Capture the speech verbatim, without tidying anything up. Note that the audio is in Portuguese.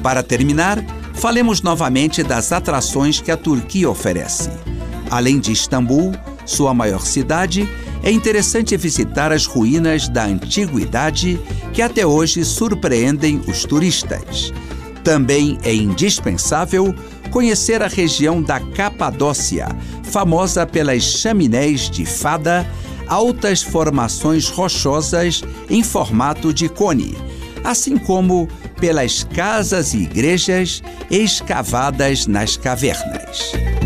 Para terminar, falemos novamente das atrações que a Turquia oferece. Além de Istambul, sua maior cidade, é interessante visitar as ruínas da antiguidade que até hoje surpreendem os turistas. Também é indispensável conhecer a região da Capadócia, famosa pelas chaminés de fada, altas formações rochosas em formato de cone, assim como pelas casas e igrejas escavadas nas cavernas.